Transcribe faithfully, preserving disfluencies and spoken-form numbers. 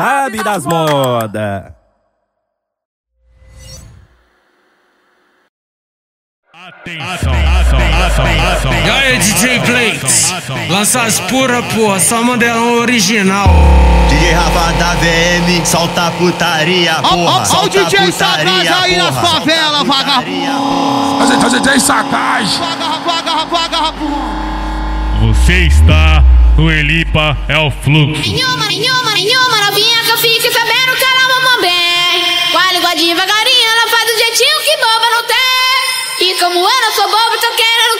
sabe das modas. Atenção, atenção, atenção. E aí, D J Plates, lança as pura, porra, só modelão original. D J Rafa da V M, solta a putaria, porra. Ó o D J Sagaz aí nas favelas, vagabundo. O D J Sagaz. Você está no Elipa é o Fluxo. Nenhuma, nenhuma, nenhuma novinha que eu fique sabendo que ela mama bem. Com a língua devagarinho, ela faz do jeitinho que boba não tem. E como eu não sou boba, tô querendo